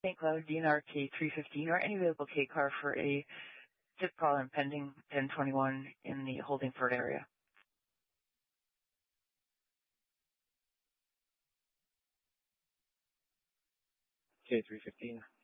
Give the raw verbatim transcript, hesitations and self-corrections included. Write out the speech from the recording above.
Saint Cloud D N R K three fifteen or any available K car for a zip call and pending ten twenty-one in the Holdingford area. K three fifteen.